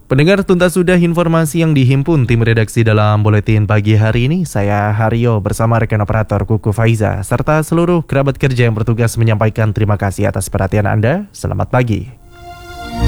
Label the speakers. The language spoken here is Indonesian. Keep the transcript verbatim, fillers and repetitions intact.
Speaker 1: Pendengar, tuntas sudah informasi yang dihimpun tim redaksi dalam buletin pagi hari ini. Saya Haryo bersama rekan operator Kuku Faiza serta seluruh kerabat kerja yang bertugas menyampaikan terima kasih atas perhatian Anda. Selamat pagi.